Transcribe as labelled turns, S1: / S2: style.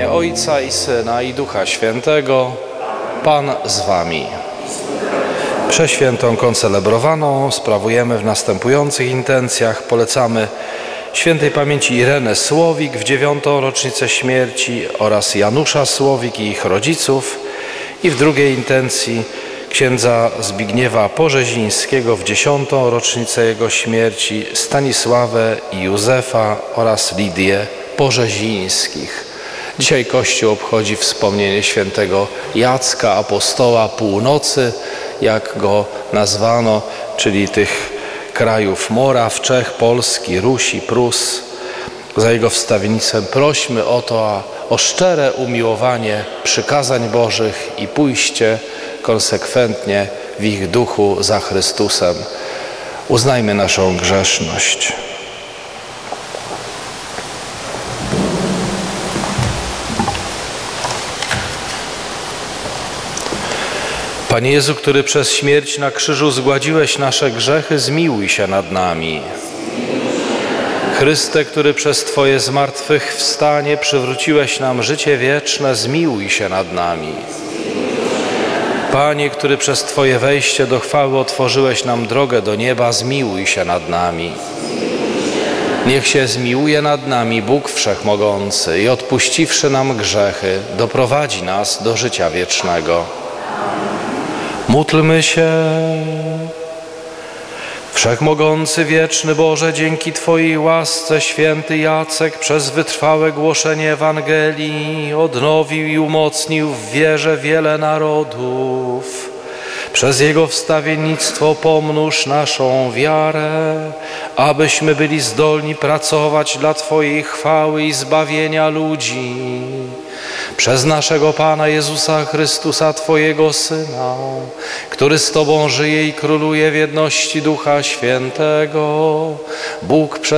S1: imię Ojca i Syna i Ducha Świętego. Pan z wami. Przeświętą koncelebrowaną sprawujemy w następujących intencjach. Polecamy świętej pamięci Irenę Słowik w 9. rocznicę śmierci oraz Janusza Słowik i ich rodziców. I w drugiej intencji księdza Zbigniewa Porzezińskiego w 10. rocznicę jego śmierci, Stanisławę i Józefa oraz Lidię Porzezińskich. Dzisiaj Kościół obchodzi wspomnienie świętego Jacka, apostoła północy, jak go nazwano, czyli tych krajów Moraw, Czech, Polski, Rusi, Prus. Za jego wstawiennictwem prośmy o to, o szczere umiłowanie przykazań Bożych i pójście konsekwentnie w ich duchu za Chrystusem. Uznajmy naszą grzeszność. Panie Jezu, który przez śmierć na krzyżu zgładziłeś nasze grzechy, zmiłuj się nad nami. Chryste, który przez Twoje zmartwychwstanie przywróciłeś nam życie wieczne, zmiłuj się nad nami. Panie, który przez Twoje wejście do chwały otworzyłeś nam drogę do nieba, zmiłuj się nad nami. Niech się zmiłuje nad nami Bóg Wszechmogący i odpuściwszy nam grzechy, doprowadzi nas do życia wiecznego. Módlmy się. Wszechmogący, wieczny Boże, dzięki Twojej łasce święty Jacek przez wytrwałe głoszenie Ewangelii odnowił i umocnił w wierze wiele narodów. Przez jego wstawiennictwo pomnóż naszą wiarę, abyśmy byli zdolni pracować dla Twojej chwały i zbawienia ludzi. Przez naszego Pana Jezusa Chrystusa, Twojego Syna, który z Tobą żyje i króluje w jedności Ducha Świętego, Bóg przez